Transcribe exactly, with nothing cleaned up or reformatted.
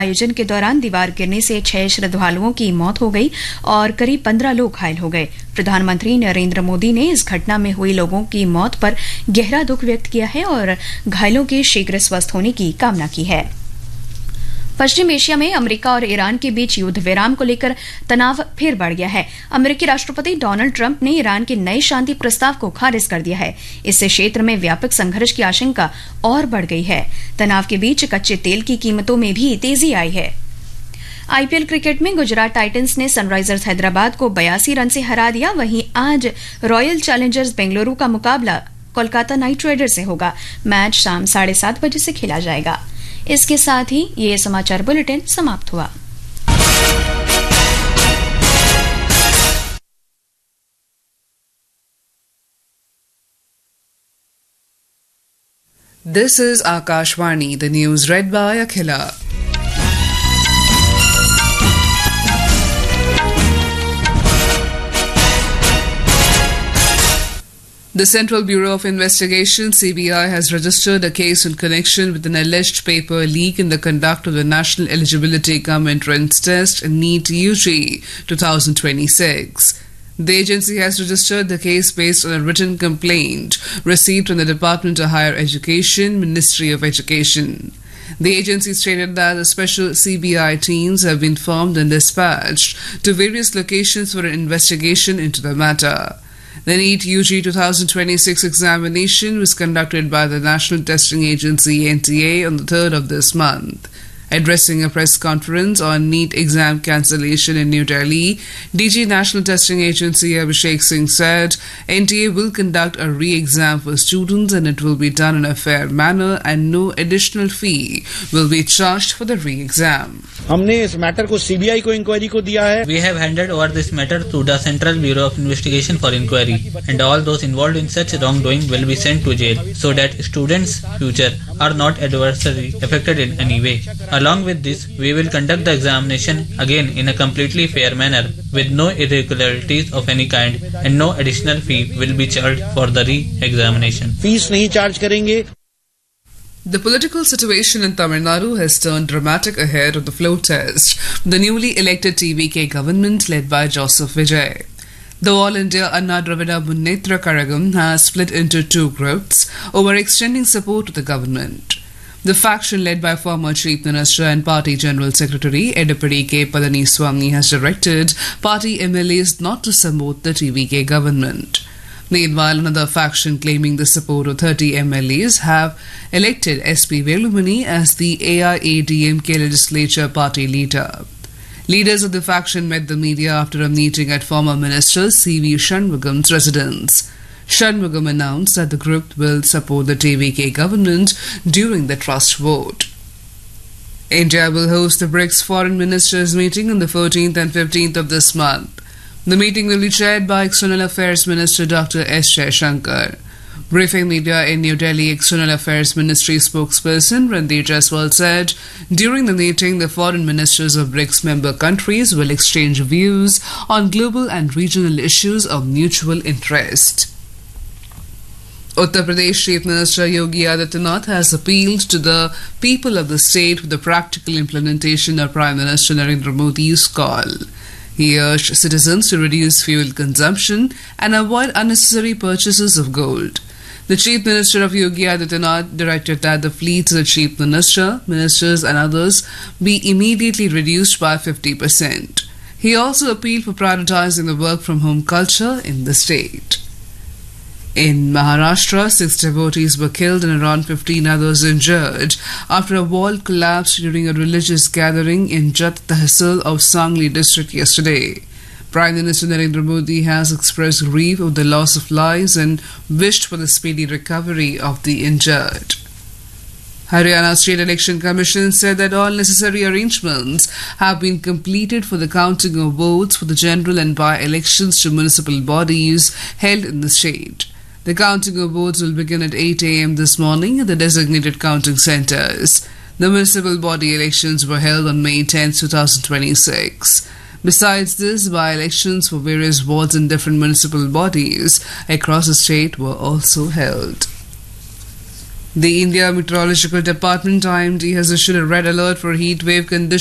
आयोजन के दौरान दीवार गिरने से छह श्रद्धालुओं की मौत हो गई और करीब पंद्रह लोग घायल हो गए। प्रधानमंत्री नरेंद्र मोदी ने इस घटना में हुई लोगों की मौत पर गहरा दुख व्यक्त किया है और घायलों के शीघ्र स्वस्थ होने की कामना की है। पश्चिम एशिया में अमेरिका और ईरान के बीच युद्ध विराम को लेकर तनाव फिर बढ़ गया है। अमेरिकी राष्ट्रपति डोनाल्ड ट्रंप ने ईरान के नए शांति प्रस्ताव को खारिज कर दिया है। इससे क्षेत्र में व्यापक संघर्ष की आशंका और बढ़ गई है। तनाव के बीच कच्चे तेल की कीमतों में भी तेजी आई है। आईपीएल क्रिकेट में गुजरात टाइटंस ने सनराइजर्स हैदराबाद को बयासी रन से हरा दिया। वहीं आज रॉयल चैलेंजर्स बेंगलुरु का मुकाबला कोलकाता नाइट राइडर्स से होगा। मैच शाम साढ़े सात बजे से खेला जाएगा। इसके साथ ही ये समाचार बुलेटिन समाप्त हुआ। This is Akashvani, the news read by Akhila. The Central Bureau of Investigation, C B I, has registered a case in connection with an alleged paper leak in the conduct of the National Eligibility Cum Entrance Test, NEET U G twenty twenty-six. The agency has registered the case based on a written complaint received from the Department of Higher Education, Ministry of Education. The agency stated that the special C B I teams have been formed and dispatched to various locations for an investigation into the matter. The NEET U G twenty twenty-six examination was conducted by the National Testing Agency N T A on the third of this month. Addressing a press conference on NEET exam cancellation in New Delhi, D G National Testing Agency Abhishek Singh said N T A will conduct a re-exam for students and it will be done in a fair manner and no additional fee will be charged for the re-exam. हमने इस matter को CBI को inquiry को दिया है। We have handed over this matter to the Central Bureau of Investigation for inquiry, and all those involved in such wrongdoing will be sent to jail, so that students' future are not adversely affected in any way. Along with this, we will conduct the examination again in a completely fair manner, with no irregularities of any kind, and no additional fee will be charged for the re-examination. Fees नहीं charge करेंगे। The political situation in Tamil Nadu has turned dramatic ahead of the floor test, the newly elected T V K government led by Joseph Vijay. The All India Anna Dravida Munnetra Karagam has split into two groups over extending support to the government. The faction led by former Chief Minister and Party General Secretary Edapadi K. Palaniswamy has directed party M L As not to support the T V K government. Meanwhile, another faction claiming the support of thirty M L As have elected S P Velumani as the A I A D M K legislature party leader. Leaders of the faction met the media after a meeting at former Minister C V Shanmugam's residence. Shanmugam announced that the group will support the T V K government during the trust vote. India will host the BRICS Foreign Ministers meeting on the fourteenth and fifteenth of this month. The meeting will be chaired by External Affairs Minister Doctor S. Jaishankar. Briefing media in New Delhi, External Affairs Ministry spokesperson Randeep Jaiswal said during the meeting the foreign ministers of BRICS member countries will exchange views on global and regional issues of mutual interest. Uttar Pradesh Chief Minister Yogi Adityanath has appealed to the people of the state for the practical implementation of Prime Minister Narendra Modi's call. He urged citizens to reduce fuel consumption and avoid unnecessary purchases of gold. The Chief Minister of Yogi Adityanath directed that the fleets of the Chief Minister, ministers and others be immediately reduced by fifty percent. He also appealed for prioritizing the work-from-home culture in the state. In Maharashtra, six devotees were killed and around fifteen others injured after a wall collapsed during a religious gathering in Jat Tehsil of Sangli district yesterday. Prime Minister Narendra Modi has expressed grief over the loss of lives and wished for the speedy recovery of the injured. Haryana State Election Commission said that all necessary arrangements have been completed for the counting of votes for the general and by-elections to municipal bodies held in the state. The counting of votes will begin at eight a m this morning at the designated counting centres. The municipal body elections were held on May tenth, twenty twenty-six. Besides this, by-elections for various wards in different municipal bodies across the state were also held. The India Meteorological Department I M D has issued a red alert for heat wave conditions